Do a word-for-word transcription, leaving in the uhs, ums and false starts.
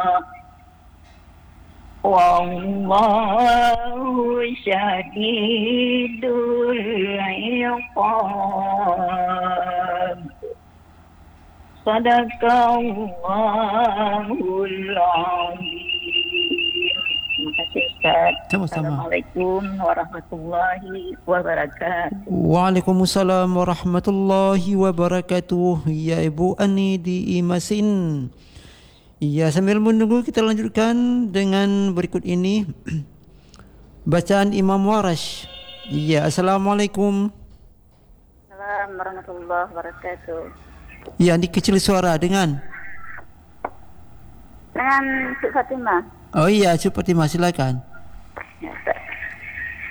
Wallahu syadidul iqab. Sadaqallahul azim. Terima kasih Ustaz. Sama-sama. Assalamualaikum warahmatullahi wabarakatuh. Waalaikumsalam warahmatullahi wabarakatuh. Ya Ibu Ani di Imasin. Ya, sambil menunggu kita lanjutkan dengan berikut ini bacaan Imam Warash. Ya, Assalamualaikum. Assalamualaikum warahmatullahi wabarakatuh. Ya, dikecil suara dengan Dengan Cik Fatimah. Oh iya, Cik Fatimah, silakan. Ya, Ustaz.